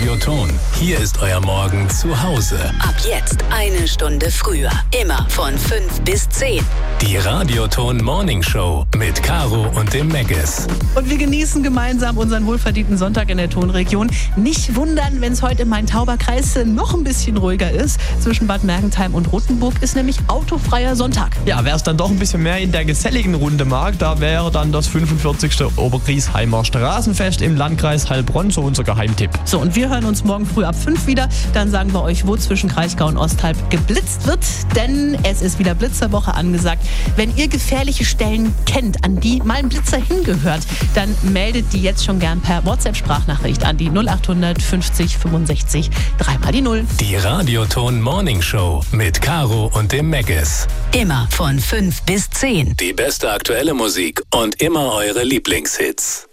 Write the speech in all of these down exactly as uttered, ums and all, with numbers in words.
Radioton. Hier ist euer Morgen zu Hause. Ab jetzt eine Stunde früher. Immer von fünf bis zehn. Die Radioton Morning Show mit Caro und dem Meggis. Und wir genießen gemeinsam unseren wohlverdienten Sonntag in der Tonregion. Nicht wundern, wenn es heute in Main-Tauber-Kreis noch ein bisschen ruhiger ist. Zwischen Bad Mergentheim und Rothenburg ist nämlich autofreier Sonntag. Ja, wer es dann doch ein bisschen mehr in der geselligen Runde mag, da wäre dann das fünfundvierzigste Obergriesheimer Straßenfest im Landkreis Heilbronn so unser Geheimtipp. So, und wir hören uns morgen früh ab fünf wieder. Dann sagen wir euch, wo zwischen Kraichgau und Osthalb geblitzt wird. Denn es ist wieder Blitzerwoche angesagt. Wenn ihr gefährliche Stellen kennt, an die mal ein Blitzer hingehört, dann meldet die jetzt schon gern per WhatsApp-Sprachnachricht an die null acht hundert fünfzig fünfundsechzig dreimal die null. Die Radioton Morning Show mit Caro und dem Meggis. Immer von fünf bis zehn. Die beste aktuelle Musik und immer eure Lieblingshits.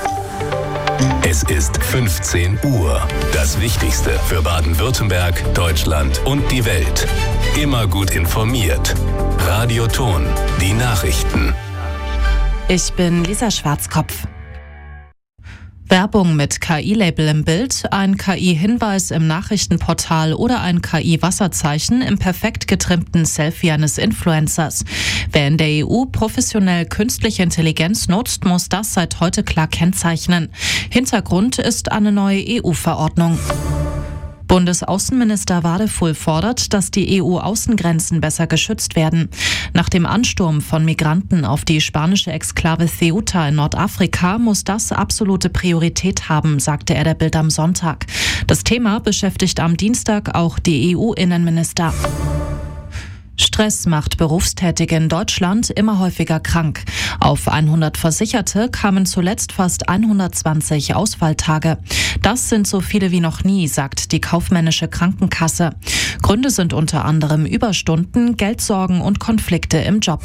Es ist fünfzehn Uhr. Das Wichtigste für Baden-Württemberg, Deutschland und die Welt. Immer gut informiert. Radioton, die Nachrichten. Ich bin Lisa Schwarzkopf. Werbung mit K I-Label im Bild, ein K I-Hinweis im Nachrichtenportal oder ein K I-Wasserzeichen im perfekt getrimmten Selfie eines Influencers. Wer in der E U professionell künstliche Intelligenz nutzt, muss das seit heute klar kennzeichnen. Hintergrund ist eine neue E U-Verordnung. Bundesaußenminister Wadefuhl fordert, dass die E U-Außengrenzen besser geschützt werden. Nach dem Ansturm von Migranten auf die spanische Exklave Ceuta in Nordafrika muss das absolute Priorität haben, sagte er der Bild am Sonntag. Das Thema beschäftigt am Dienstag auch die E U-Innenminister. Stress macht Berufstätige in Deutschland immer häufiger krank. Auf hundert Versicherte kamen zuletzt fast hundertzwanzig Ausfalltage. Das sind so viele wie noch nie, sagt die kaufmännische Krankenkasse. Gründe sind unter anderem Überstunden, Geldsorgen und Konflikte im Job.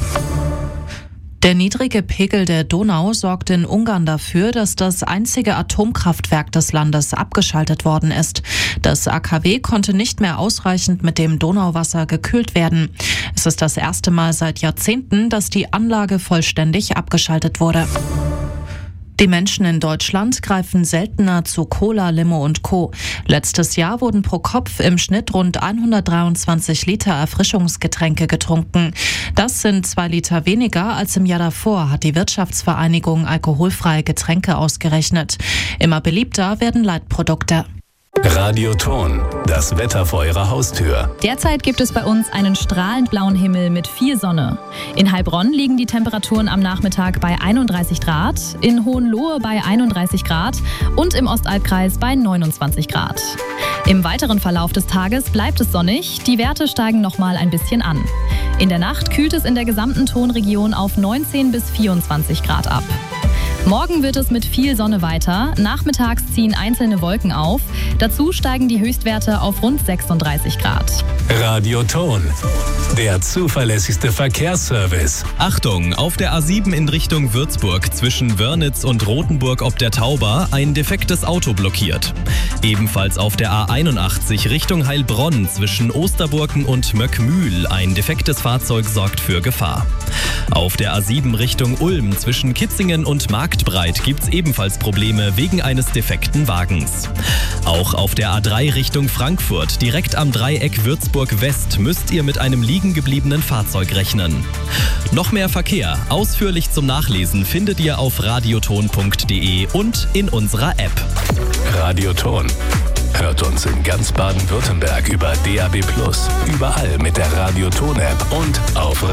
Der niedrige Pegel der Donau sorgt in Ungarn dafür, dass das einzige Atomkraftwerk des Landes abgeschaltet worden ist. Das A K W konnte nicht mehr ausreichend mit dem Donauwasser gekühlt werden. Es ist das erste Mal seit Jahrzehnten, dass die Anlage vollständig abgeschaltet wurde. Die Menschen in Deutschland greifen seltener zu Cola, Limo und Co. Letztes Jahr wurden pro Kopf im Schnitt rund hundertdreiundzwanzig Liter Erfrischungsgetränke getrunken. Das sind zwei Liter weniger als im Jahr davor, hat die Wirtschaftsvereinigung Alkoholfreie Getränke ausgerechnet. Immer beliebter werden Leitprodukte. Radioton, das Wetter vor eurer Haustür. Derzeit gibt es bei uns einen strahlend blauen Himmel mit viel Sonne. In Heilbronn liegen die Temperaturen am Nachmittag bei einunddreißig Grad, in Hohenlohe bei einunddreißig Grad und im Ostalbkreis bei neunundzwanzig Grad. Im weiteren Verlauf des Tages bleibt es sonnig, die Werte steigen nochmal ein bisschen an. In der Nacht kühlt es in der gesamten Tonregion auf neunzehn bis vierundzwanzig Grad ab. Morgen wird es mit viel Sonne weiter. Nachmittags ziehen einzelne Wolken auf. Dazu steigen die Höchstwerte auf rund sechsunddreißig Grad. Radioton, der zuverlässigste Verkehrsservice. Achtung, auf der A sieben in Richtung Würzburg zwischen Wörnitz und Rothenburg ob der Tauber ein defektes Auto blockiert. Ebenfalls auf der A einundachtzig Richtung Heilbronn zwischen Osterburken und Möckmühl ein defektes Fahrzeug sorgt für Gefahr. Auf der A sieben Richtung Ulm zwischen Kitzingen und Marktbreit gibt's ebenfalls Probleme wegen eines defekten Wagens. Auch auf der A drei Richtung Frankfurt, direkt am Dreieck Würzburg West, müsst ihr mit einem liegen gebliebenen Fahrzeug rechnen. Noch mehr Verkehr, ausführlich zum Nachlesen, findet ihr auf radioton punkt de und in unserer App. Radioton. Hört uns in ganz Baden-Württemberg über D A B plus, überall mit der Radioton-App und auf